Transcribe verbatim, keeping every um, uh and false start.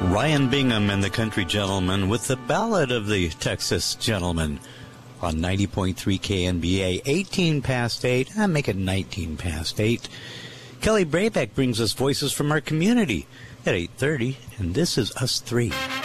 Ryan Bingham and the Country Gentlemen with the Ballad of the Texas Gentleman on ninety point three K N B A, eighteen past eight. I make it nineteen past eight. Kelly Brabeck brings us voices from our community at eight thirty, and this is Us Three.